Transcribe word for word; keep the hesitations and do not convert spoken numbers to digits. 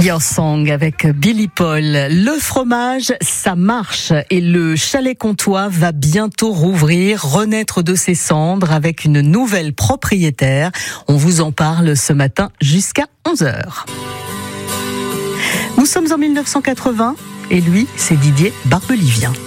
Your Song avec Billy Paul. Le fromage, ça marche et le chalet comtois va bientôt rouvrir, renaître de ses cendres avec une nouvelle propriétaire. On vous en parle ce matin jusqu'à onze heures. Nous sommes en mille neuf cent quatre-vingts et lui, c'est Didier Barbelivien.